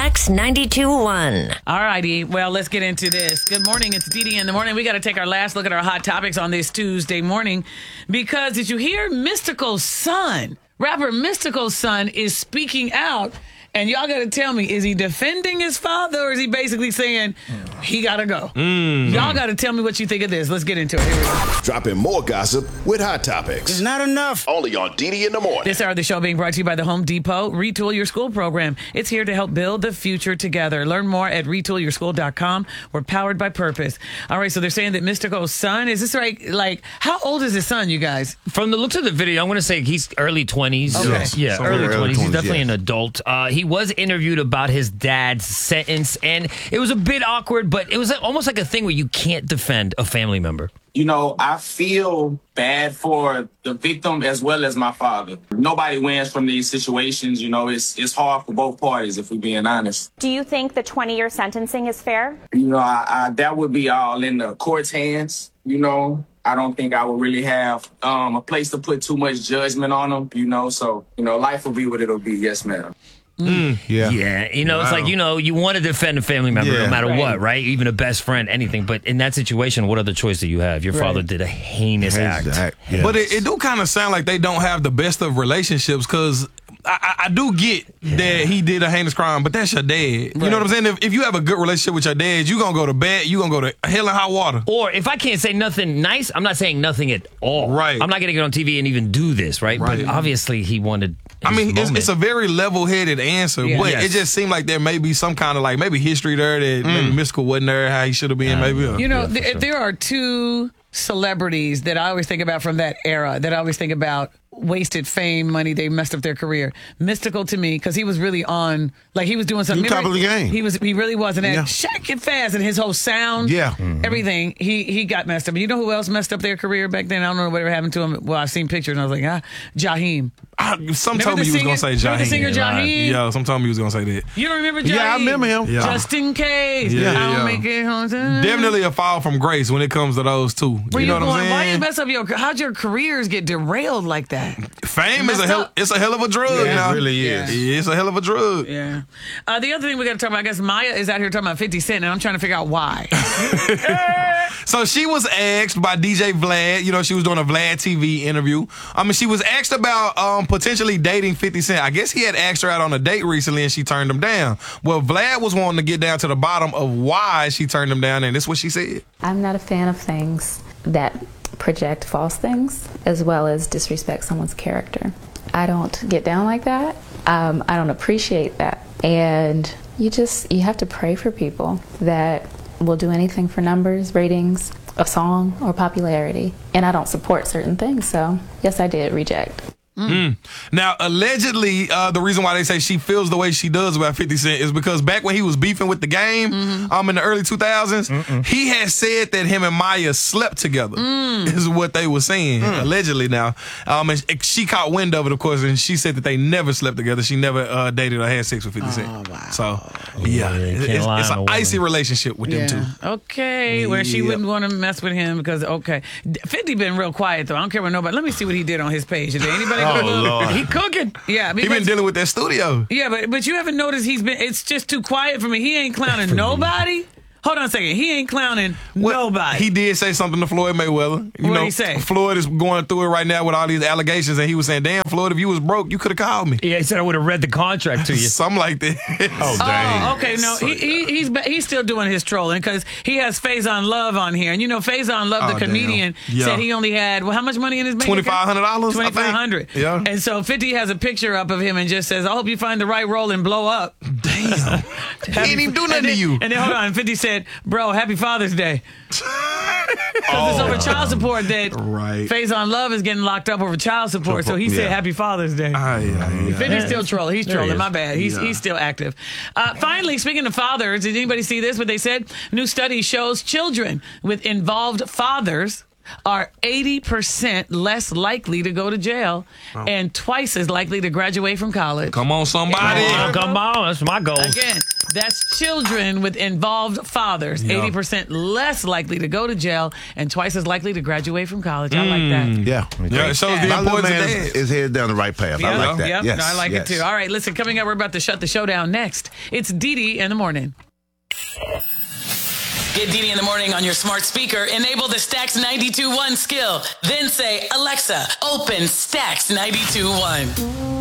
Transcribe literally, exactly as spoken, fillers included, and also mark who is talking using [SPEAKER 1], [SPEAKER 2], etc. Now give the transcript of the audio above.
[SPEAKER 1] X ninety-two point one.
[SPEAKER 2] All righty. Well, let's get into this. Good morning. It's Dee Dee in the morning. We got to take our last look at our hot topics on this Tuesday morning because did you hear Mystical Son? Rapper Mystical Son is speaking out. And y'all got to tell me, is he defending his father or is he basically saying he got to go? Mm. Y'all got to tell me what you think of this. Let's get into it. Here we go.
[SPEAKER 3] Dropping more gossip with Hot Topics.
[SPEAKER 4] It's not enough.
[SPEAKER 3] Only on Dee Dee in the morning.
[SPEAKER 2] This hour of the show being brought to you by the Home Depot Retool Your School program. It's here to help build the future together. Learn more at retool your school dot com. We're powered by purpose. All right, so they're saying that Mystical's son, is this right? Like, how old is his son, you guys?
[SPEAKER 5] From the looks of the video, I'm going to say he's early twenties.
[SPEAKER 2] Okay.
[SPEAKER 5] Yeah,
[SPEAKER 6] Somewhere
[SPEAKER 5] early
[SPEAKER 6] early
[SPEAKER 5] twenties. He's
[SPEAKER 6] twenties,
[SPEAKER 5] definitely
[SPEAKER 6] yes.
[SPEAKER 5] an adult. Uh, he was interviewed about his dad's sentence, and it was a bit awkward, but it was almost like a thing where you can't defend a family member.
[SPEAKER 7] You know, I feel bad for the victim as well as my father. Nobody wins from these situations. You know, it's it's hard for both parties, if we're being honest.
[SPEAKER 8] Do you think the twenty-year sentencing is fair?
[SPEAKER 7] You know, I, I, that would be all in the court's hands, you know. I don't think I would really have um, a place to put too much judgment on them, you know. So, you know, life will be what it'll be. Yes, ma'am.
[SPEAKER 6] Mm, yeah.
[SPEAKER 5] Yeah, you know,
[SPEAKER 6] Wow.
[SPEAKER 5] it's like, you know, you want to defend a family member
[SPEAKER 6] Yeah.
[SPEAKER 5] no matter
[SPEAKER 2] Right.
[SPEAKER 5] what, right? Even a best friend, anything. But in that situation, what other choice do you have? Your
[SPEAKER 2] Right.
[SPEAKER 5] father did a heinous act.
[SPEAKER 6] Act, yes.
[SPEAKER 4] But it, it do kind of sound like they don't have the best of relationships because I, I, I do get that he did a heinous crime, but that's your dad. You know what I'm saying? If, if you have a good relationship with your dad, you going to go to bed, you going to go to hell and high water.
[SPEAKER 5] Or if I can't say nothing nice, I'm not saying nothing at all.
[SPEAKER 4] Right.
[SPEAKER 5] I'm not going to get on T V and even do this, right?
[SPEAKER 4] Right.
[SPEAKER 5] But obviously he wanted
[SPEAKER 4] I
[SPEAKER 5] his
[SPEAKER 4] mean, it's,
[SPEAKER 5] moment.
[SPEAKER 4] it's a very level-headed answer,
[SPEAKER 2] Yeah.
[SPEAKER 4] but
[SPEAKER 5] Yes.
[SPEAKER 4] it just seemed like there may be some kind of like maybe history there that maybe Mystical wasn't there how he should have been. Maybe uh,
[SPEAKER 2] You know,
[SPEAKER 5] Yeah, for
[SPEAKER 2] th-
[SPEAKER 5] sure.
[SPEAKER 2] there are two celebrities that I always think about from that era that I always think about wasted fame, money, they messed up their career. Mystical to me, because he was really on, like he was doing something.
[SPEAKER 6] He was top
[SPEAKER 2] Remember,
[SPEAKER 6] of the game.
[SPEAKER 2] He was, he really was. And that
[SPEAKER 6] Yeah.
[SPEAKER 2] shake it fast and his whole sound,
[SPEAKER 4] Yeah.
[SPEAKER 2] everything, he he got messed up. And you know who else messed up their career back then? I don't know whatever happened to him. Well, I've seen pictures and I was like, ah, Jaheim.
[SPEAKER 4] I, some
[SPEAKER 2] Remember
[SPEAKER 4] told me
[SPEAKER 2] the
[SPEAKER 4] he was going to say
[SPEAKER 2] singer- remember the
[SPEAKER 4] Jaheim.
[SPEAKER 2] singer Jaheim?
[SPEAKER 4] Yeah, some told me he was going to say that.
[SPEAKER 2] You don't remember Jaheim?
[SPEAKER 6] Yeah, I remember him.
[SPEAKER 4] Yeah.
[SPEAKER 2] Just in case.
[SPEAKER 4] Yeah,
[SPEAKER 2] I don't
[SPEAKER 4] yeah.
[SPEAKER 2] make it home time.
[SPEAKER 4] Definitely a fall from grace when it comes to those two.
[SPEAKER 2] Where
[SPEAKER 4] you know what
[SPEAKER 2] going?
[SPEAKER 4] I'm saying?
[SPEAKER 2] Why you mess up your? How'd your careers get derailed like that?
[SPEAKER 4] Fame is
[SPEAKER 2] Messed
[SPEAKER 4] a hell.
[SPEAKER 2] up.
[SPEAKER 4] It's a hell of a drug.
[SPEAKER 2] Yeah.
[SPEAKER 4] now.
[SPEAKER 6] It really is.
[SPEAKER 4] It's a hell of a drug.
[SPEAKER 2] Yeah. Uh, the other thing we got to talk about, I guess Maya is out here talking about fifty Cent, and I'm trying to figure out why.
[SPEAKER 4] So she was asked by D J Vlad. You know, she was doing a Vlad T V interview. I mean, she was asked about um, potentially dating fifty Cent. I guess he had asked her out on a date recently, and she turned him down. Well, Vlad was wanting to get down to the bottom of why she turned him down, and this is what she said.
[SPEAKER 9] I'm not a fan of things that project false things as well as disrespect someone's character. I don't get down like that. Um, I don't appreciate that. And you just, you have to pray for people that will do anything for numbers, ratings, a song, or popularity. And I don't support certain things, so yes, I did reject.
[SPEAKER 4] Mm. Now, allegedly, uh, the reason why they say she feels the way she does about fifty Cent is because back when he was beefing with the game
[SPEAKER 2] Mm-hmm.
[SPEAKER 4] um, in the early two thousands, he had said that him and Maya slept together,
[SPEAKER 2] Mm.
[SPEAKER 4] is what they were saying, allegedly now. Um, and she caught wind of it, of course, and she said that they never slept together. She never uh, dated or had sex with fifty Cent.
[SPEAKER 2] Oh, wow.
[SPEAKER 4] So, yeah,
[SPEAKER 5] Yeah, you can't
[SPEAKER 4] it's,
[SPEAKER 5] lie
[SPEAKER 4] it's
[SPEAKER 5] on
[SPEAKER 4] an
[SPEAKER 5] a
[SPEAKER 4] icy
[SPEAKER 5] woman.
[SPEAKER 4] relationship with them two.
[SPEAKER 2] Okay. Where she
[SPEAKER 4] Yep.
[SPEAKER 2] wouldn't want to mess with him because, okay. fifty been real quiet, though. I don't care what nobody. Let me see what he did on his page. Is there anybody
[SPEAKER 6] Oh,
[SPEAKER 2] gonna look?
[SPEAKER 6] Lord.
[SPEAKER 2] He cooking. Yeah.
[SPEAKER 4] He been
[SPEAKER 2] because-
[SPEAKER 4] dealing with that studio.
[SPEAKER 2] Yeah, but but you haven't noticed he's been. It's just too quiet for me. He ain't clowning nobody. Hold on a second. He ain't clowning
[SPEAKER 4] Well,
[SPEAKER 2] nobody.
[SPEAKER 4] He did say something to Floyd Mayweather. You
[SPEAKER 2] What'd
[SPEAKER 4] know,
[SPEAKER 2] he say?
[SPEAKER 4] Floyd is going through it right now with all these allegations, and he was saying, "Damn, Floyd, if you was broke, you could have called me."
[SPEAKER 5] Yeah, he said I would have read the contract to you.
[SPEAKER 4] Something like that.
[SPEAKER 6] Oh, dang.
[SPEAKER 2] Oh, okay. No, he, he he's he's still doing his trolling because he has Faison Love on here, and you know Faison Love,
[SPEAKER 4] Oh,
[SPEAKER 2] the
[SPEAKER 4] damn.
[SPEAKER 2] comedian,
[SPEAKER 4] Yeah.
[SPEAKER 2] said he only had well, how much money in his bank?
[SPEAKER 4] twenty-five hundred dollars, I
[SPEAKER 2] Twenty
[SPEAKER 4] think.
[SPEAKER 2] five hundred.
[SPEAKER 4] Yeah.
[SPEAKER 2] And so fifty has a picture up of him and just says, "I hope you find the right role and blow up."
[SPEAKER 4] Damn. he ain't even do nothing
[SPEAKER 2] and then,
[SPEAKER 4] to you.
[SPEAKER 2] And then hold on, fifty said, "Bro, happy Father's Day." Because it's over child support that
[SPEAKER 4] Right.
[SPEAKER 2] Faison Love is getting locked up over child support. So he said,
[SPEAKER 4] Yeah.
[SPEAKER 2] "Happy Father's Day."
[SPEAKER 4] Ay, ay, ay.
[SPEAKER 2] fifty's still trolling. He's
[SPEAKER 5] There he
[SPEAKER 2] trolling.
[SPEAKER 5] is.
[SPEAKER 2] My bad. He's
[SPEAKER 4] Yeah.
[SPEAKER 2] he's still active. Uh, finally, speaking of fathers, did anybody see this? What they said? New study shows children with involved fathers are eighty percent less likely to go to jail
[SPEAKER 4] Oh.
[SPEAKER 2] and twice as likely to graduate from college.
[SPEAKER 4] Come on, somebody.
[SPEAKER 5] Oh, come on, that's my goal.
[SPEAKER 2] Again, that's children with involved fathers.
[SPEAKER 4] Yeah.
[SPEAKER 2] eighty percent less likely to go to jail and twice as likely to graduate from college. I like that.
[SPEAKER 6] Yeah.
[SPEAKER 4] Yeah, it shows the
[SPEAKER 6] My little
[SPEAKER 4] importance of
[SPEAKER 6] man
[SPEAKER 4] dads.
[SPEAKER 6] is, is headed down the right path. I
[SPEAKER 2] Yep,
[SPEAKER 6] like that.
[SPEAKER 2] Yep.
[SPEAKER 6] Yes.
[SPEAKER 2] No, I like
[SPEAKER 6] yes.
[SPEAKER 2] it too. All right, listen, coming up, we're about to shut the show down next. It's Dee Dee in the morning. Get Dee Dee in the morning on your smart speaker. Enable the Stacks ninety-two point one skill. Then say, Alexa, open Stacks ninety-two point one.